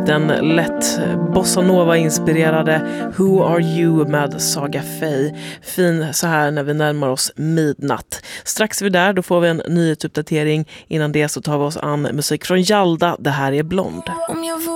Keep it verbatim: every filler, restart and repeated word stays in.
Den lätt bossa nova-inspirerade Who Are You med Saga Faye. Fin så här när vi närmar oss midnatt. Strax är vi där, då får vi en nyhetsuppdatering. Innan det så tar vi oss an musik från Jalda. Det här är Blond.